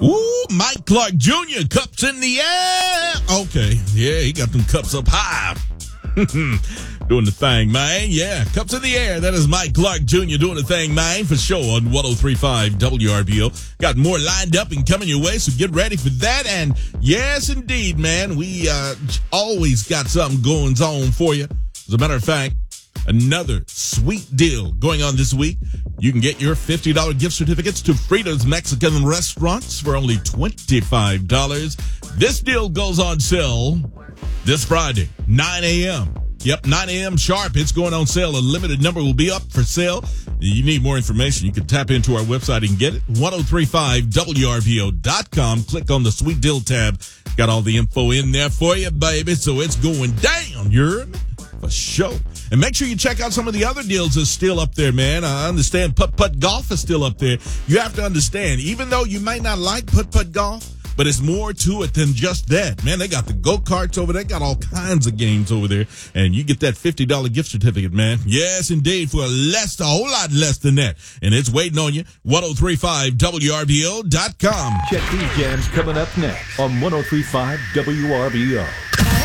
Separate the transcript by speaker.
Speaker 1: Ooh, Mike Clark Jr. Cups in the air. Okay, yeah, he got them cups up high. Doing the thing, man. Yeah, cups in the air. That is Mike Clark Jr. doing the thing, man, for sure on 103.5 WRBO. Got more lined up and coming your way, so get ready for that. And yes, indeed, man, we always got something going on for you. As a matter of fact, another sweet deal going on this week. You can get your $50 gift certificates to Frida's Mexican restaurants for only $25. This deal goes on sale this Friday, 9 a.m. Yep, 9 a.m. sharp. It's going on sale. A limited number will be up for sale. You need more information, you can tap into our website and get it. 1035WRVO.com. Click on the Sweet Deal tab. Got all the info in there for you, baby. So it's going down. You're for sure. And make sure you check out some of the other deals that's still up there, man. I understand putt-putt golf is still up there. You have to understand, even though you might not like putt-putt golf, but it's more to it than just that. Man, they got the go-karts over there. Got all kinds of games over there. And you get that $50 gift certificate, man. Yes, indeed, for a whole lot less than that. And it's waiting on you. 1035WRBO.com.
Speaker 2: Check these jams coming up next on 1035 WRBO.